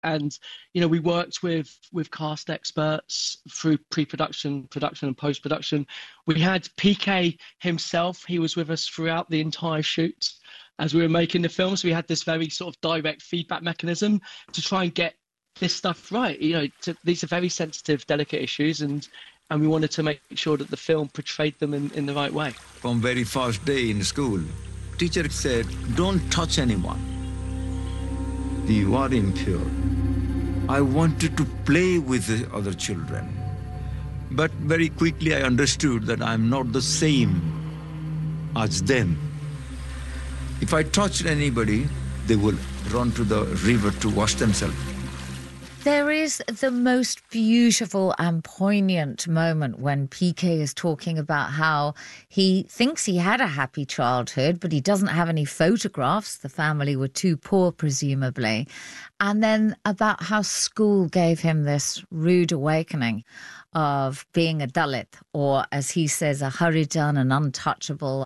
And, we worked with cast experts through pre-production, production and post-production. We had PK himself. He was with us throughout the entire shoot as we were making the film. So we had this very sort of direct feedback mechanism to try and get this stuff right. These are very sensitive, delicate issues, and we wanted to make sure that the film portrayed them in the right way. From very first day in school, teacher said, don't touch anyone. You are impure. I wanted to play with the other children. But very quickly I understood that I'm not the same as them. If I touched anybody, they will run to the river to wash themselves. There is the most beautiful and poignant moment when PK is talking about how he thinks he had a happy childhood, but he doesn't have any photographs. The family were too poor, presumably. And then about how school gave him this rude awakening of being a Dalit, or as he says, a Harijan, an untouchable.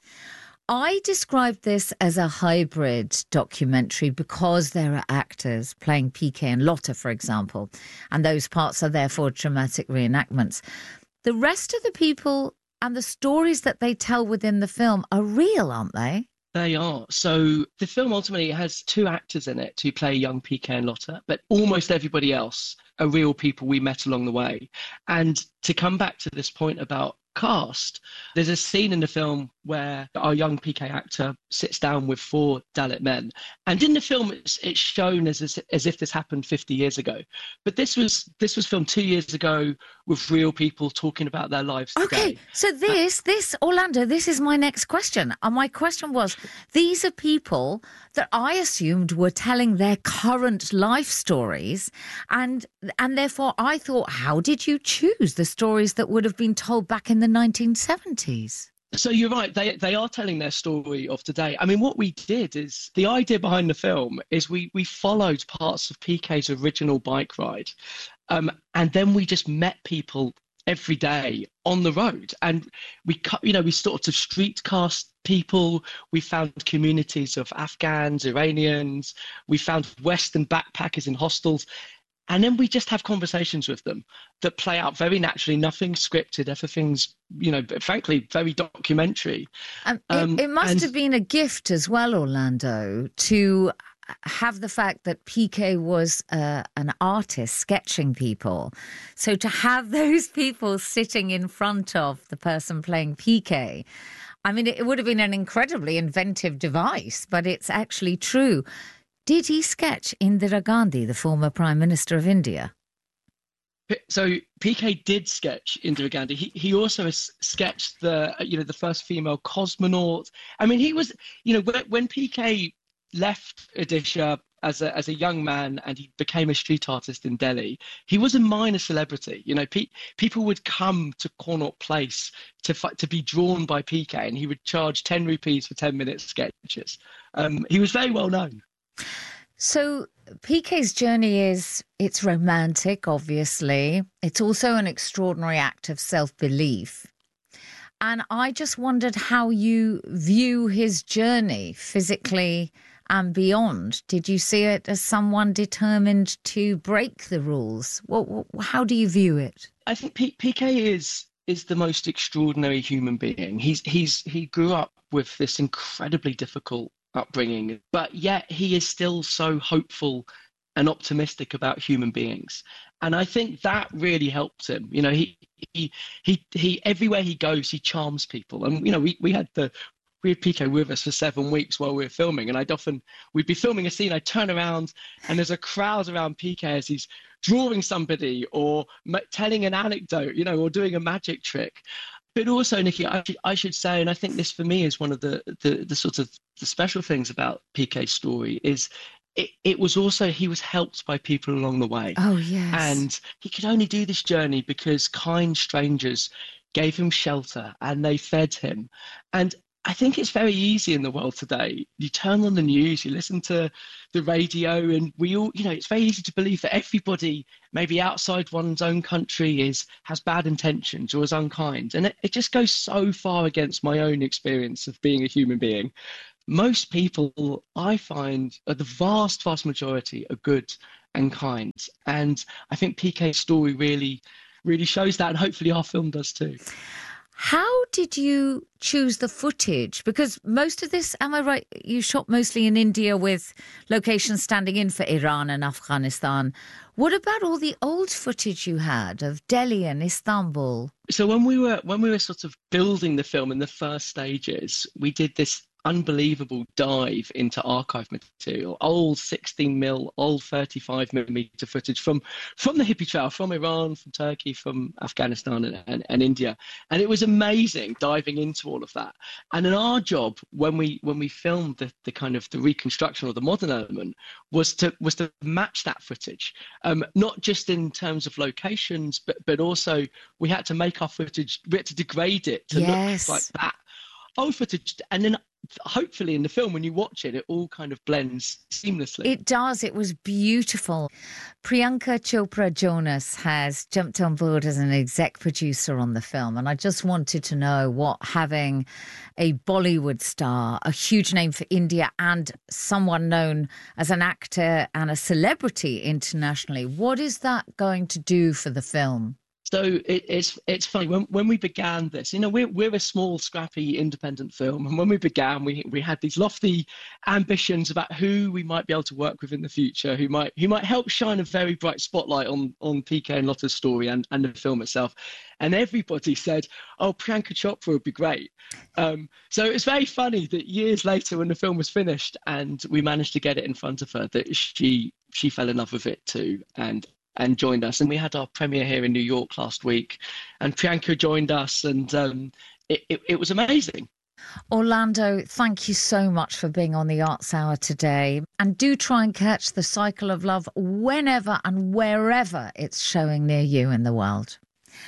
I described this as a hybrid documentary because there are actors playing PK and Lotta, for example, and those parts are therefore dramatic reenactments. The rest of the people and the stories that they tell within the film are real, aren't they? They are. So the film ultimately has two actors in it who play young PK and Lotta, but almost everybody else are real people we met along the way. And to come back to this point about cast, there's a scene in the film where our young PK actor sits down with four Dalit men, and in the film it's shown as if this happened 50 years ago, but this was filmed 2 years ago with real people talking about their lives today. Okay, so this Orlando, this is my next question, and my question was, these are people that I assumed were telling their current life stories, and therefore I thought, how did you choose the stories that would have been told back in the 1970s? So you're right, they are telling their story of today. I mean, what we did is, the idea behind the film is we followed parts of PK's original bike ride, and then we just met people every day on the road, and we sort of street cast people. We found communities of Afghans, Iranians, we found Western backpackers in hostels. And then we just have conversations with them that play out very naturally, nothing scripted, everything's, frankly, very documentary. It must have been a gift as well, Orlando, to have the fact that PK was an artist sketching people. So to have those people sitting in front of the person playing PK, I mean, it would have been an incredibly inventive device, but it's actually true. Did he sketch Indira Gandhi, the former Prime Minister of India? So PK did sketch Indira Gandhi. He also sketched the first female cosmonaut. I mean, he was, when PK left Odisha as a young man and he became a street artist in Delhi, he was a minor celebrity. People would come to Connaught Place to be drawn by PK, and he would charge 10 rupees for 10-minute sketches. He was very well known. So PK's journey it's romantic, obviously. It's also an extraordinary act of self-belief. And I just wondered how you view his journey physically and beyond. Did you see it as someone determined to break the rules? How do you view it? I think PK is the most extraordinary human being. He grew up with this incredibly difficult upbringing, but yet he is still so hopeful and optimistic about human beings, and I think that really helped him. He everywhere he goes, he charms people, and we had PK with us for 7 weeks while we were filming, and we'd be filming a scene, I'd turn around and there's a crowd around PK as he's drawing somebody or telling an anecdote, or doing a magic trick. But also, Nikki, I should say, and I think this for me is one of the sort of the special things about PK's story, is it was also, he was helped by people along the way. Oh, yes. And he could only do this journey because kind strangers gave him shelter and they fed him. And I think it's very easy in the world today. You turn on the news, you listen to the radio, and we all, it's very easy to believe that everybody maybe outside one's own country has bad intentions or is unkind. And it just goes so far against my own experience of being a human being. Most people, I find, the vast, vast majority are good and kind. And I think PK's story really shows that, and hopefully our film does too. How did you choose the footage? Because most of this, am I right, you shot mostly in India with locations standing in for Iran and Afghanistan. What about all the old footage you had of Delhi and Istanbul? So when we were sort of building the film in the first stages, we did this unbelievable dive into archive material, old 16mm, old 35mm footage from the hippie trail, from Iran, from Turkey, from Afghanistan and India. And it was amazing diving into all of that. And then our job when we filmed the kind of the reconstruction or the modern element was to match that footage, not just in terms of locations, but also we had to make our footage, we had to degrade it to look like that old footage. And then hopefully in the film, when you watch it, it all kind of blends seamlessly. It does. It was beautiful. Priyanka Chopra Jonas has jumped on board as an exec producer on the film. And I just wanted to know what having a Bollywood star, a huge name for India, and someone known as an actor and a celebrity internationally, what is that going to do for the film? So it's funny, when we began this, we're a small, scrappy, independent film. And when we began, we had these lofty ambitions about who we might be able to work with in the future, who might help shine a very bright spotlight on PK and Lotta's story and the film itself. And everybody said, oh, Priyanka Chopra would be great. So it's very funny that years later, when the film was finished and we managed to get it in front of her, that she fell in love with it too and joined us. And we had our premiere here in New York last week, and Priyanka joined us, and it was amazing. Orlando, thank you so much for being on the Arts Hour today. And do try and catch The Cycle of Love whenever and wherever it's showing near you in the world.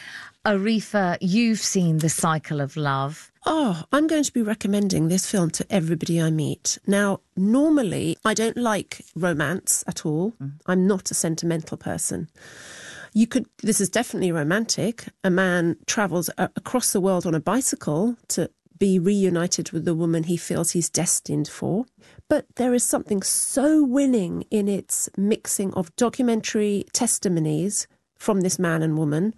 Arifa, you've seen The Cycle of Love. Oh, I'm going to be recommending this film to everybody I meet. Now, normally, I don't like romance at all. I'm not a sentimental person. This is definitely romantic. A man travels across the world on a bicycle to be reunited with the woman he feels he's destined for. But there is something so winning in its mixing of documentary testimonies from this man and woman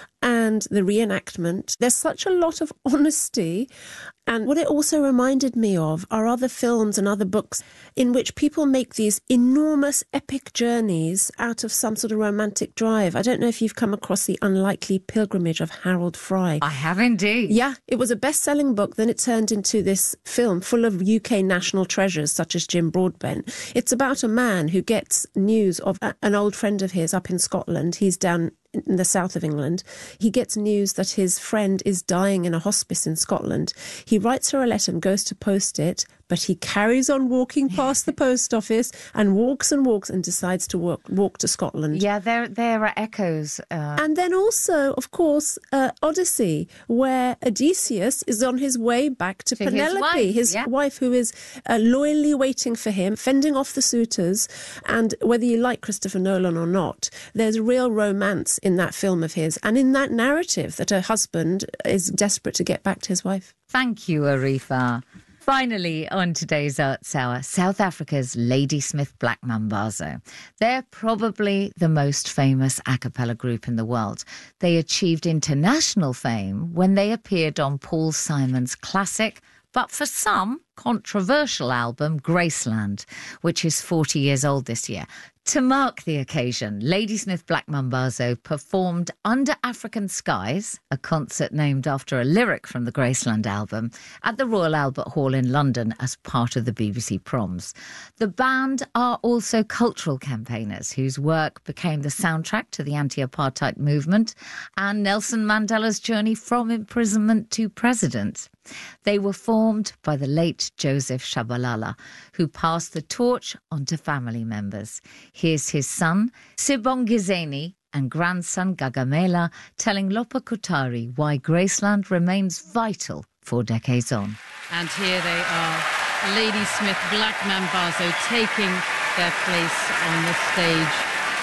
and the reenactment. There's such a lot of honesty. And what it also reminded me of are other films and other books in which people make these enormous epic journeys out of some sort of romantic drive. I don't know if you've come across The Unlikely Pilgrimage of Harold Fry. I have indeed. Yeah, it was a best-selling book. Then it turned into this film full of UK national treasures such as Jim Broadbent. It's about a man who gets news of an old friend of his up in Scotland. He's down in the south of England. He gets news that his friend is dying in a hospice in Scotland. He writes her a letter and goes to post it, but he carries on walking past the post office and walks and decides to walk to Scotland. Yeah, there are echoes. And then also, of course, Odyssey, where Odysseus is on his way back to Penelope, his wife, who is loyally waiting for him, fending off the suitors. And whether you like Christopher Nolan or not, there's real romance in that film of his and in that narrative that a husband is desperate to get back to his wife. Thank you, Arifa. Finally, on today's Arts Hour, South Africa's Ladysmith Black Mambazo. They're probably the most famous a cappella group in the world. They achieved international fame when they appeared on Paul Simon's classic, but for some, controversial album, Graceland, which is 40 years old this year. To mark the occasion, Ladysmith Black Mambazo performed Under African Skies, a concert named after a lyric from the Graceland album, at the Royal Albert Hall in London as part of the BBC Proms. The band are also cultural campaigners whose work became the soundtrack to the anti-apartheid movement and Nelson Mandela's journey from imprisonment to president. They were formed by the late Joseph Shabalala, who passed the torch on to family members. Here's his son, Sibongizeni, and grandson Gagamela telling Lopa Kotari why Graceland remains vital 4 decades on. And here they are, Ladysmith Black Mambazo taking their place on the stage.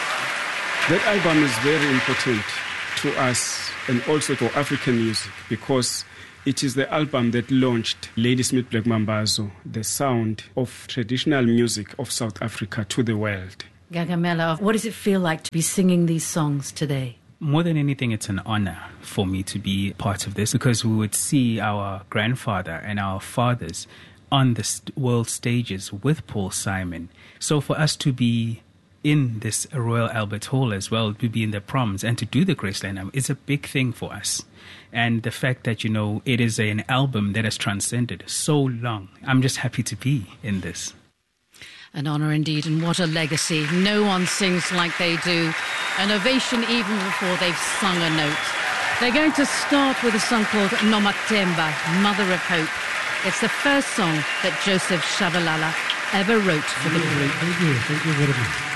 That album is very important to us and also for African music because it is the album that launched Ladysmith Black Mambazo, the sound of traditional music of South Africa, to the world. Gagamela, what does it feel like to be singing these songs today? More than anything, it's an honor for me to be part of this, because we would see our grandfather and our fathers on the world stages with Paul Simon. So for us to be in this Royal Albert Hall as well, to be in the proms and to do the Graceland album, is a big thing for us. And the fact that, it is an album that has transcended so long, I'm just happy to be in this. An honour indeed, and what a legacy. No one sings like they do. An ovation even before they've sung a note. They're going to start with a song called Nomatemba, Mother of Hope. It's the first song that Joseph Shabalala ever wrote for the group. Thank you very much.